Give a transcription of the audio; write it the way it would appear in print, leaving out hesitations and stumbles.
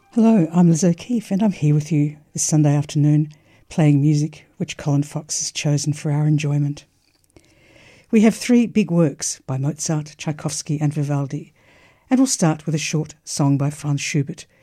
Hello, I'm Liz O'Keefe and I'm here with you this Sunday afternoon playing music which Colin Fox has chosen for our enjoyment. We have three big works by Mozart, Tchaikovsky and Vivaldi, and we'll start with a short song by Franz Schubert